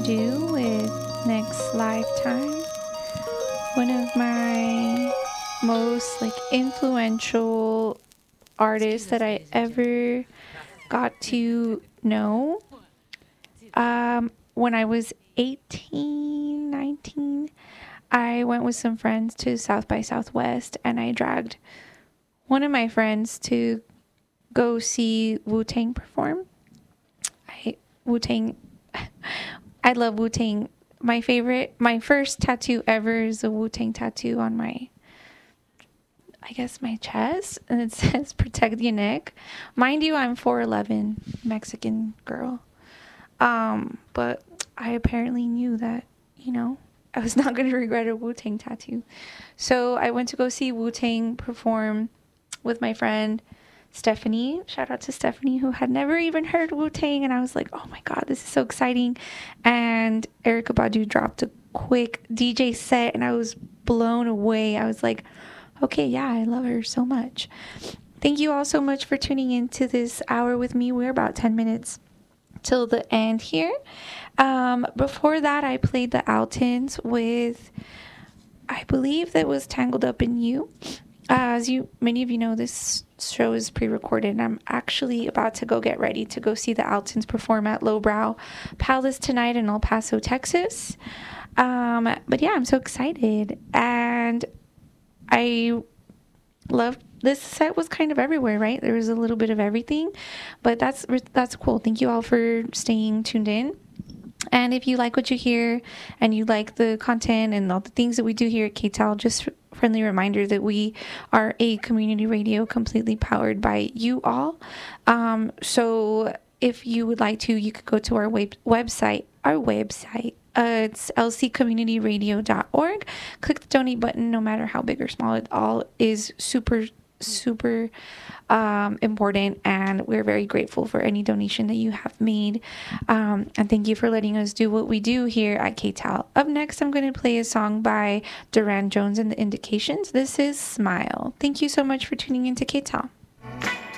Badu with Next Lifetime. One of my most influential artists that I ever got to know. When I was 18, 19, I went with some friends to South by Southwest, and I dragged one of my friends to go see Wu-Tang perform. Wu-Tang, I love Wu-Tang. My first tattoo ever is a Wu-Tang tattoo on my chest, and it says protect your neck. Mind you, I'm 4'11", Mexican girl. But I apparently knew that, I was not going to regret a Wu-Tang tattoo. So I went to go see Wu-Tang perform with my friend Stephanie. Shout out to Stephanie, who had never even heard Wu-Tang, and I was like, oh my god, this is so exciting. And Erykah Badu dropped a quick DJ set, and I was blown away. I was like, okay, yeah, I love her so much. Thank you all so much for tuning into this hour with me. We're about 10 minutes till the end here. Before that, I played the Altons with, I believe that was Tangled Up in You. As many of you know, this show is pre-recorded, and I'm actually about to go get ready to go see the Altons perform at Lowbrow Palace tonight in El Paso, Texas. But yeah, I'm so excited, and I love this set. Was kind of everywhere, right? There was a little bit of everything, but that's cool. Thank you all for staying tuned in. And if you like what you hear and you like the content and all the things that we do here at KTAL, just friendly reminder that we are a community radio completely powered by you all. So if you would like to, you could go to our website. It's lccommunityradio.org. Click the donate button. No matter how big or small, it all is super important, and we're very grateful for any donation that you have made, and thank you for letting us do what we do here at KTAL. Up next, I'm going to play a song by Duran Jones and the Indications. This is Smile. Thank you so much for tuning into KTAL.